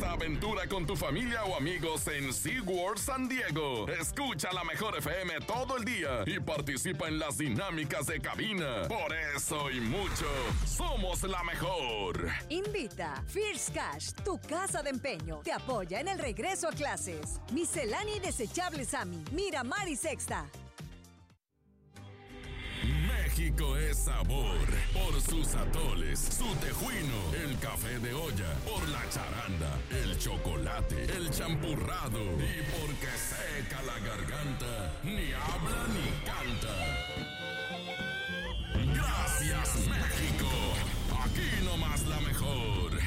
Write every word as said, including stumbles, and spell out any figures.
esta aventura con tu familia o amigos en SeaWorld San Diego. Escucha la mejor F M todo el día y participa en las dinámicas de cabina. Por eso y mucho, somos la mejor. Invita Fierce Cash, tu casa de empeño. Te apoya en el regreso a clases. Miscelánea y desechable Sammy, Miramar y Sexta. México es sabor por sus atoles, su tejuino, el café de olla, por la charanda, el chocolate, el champurrado y porque seca la garganta, ni habla ni canta. Gracias, México. Aquí nomás la mejor.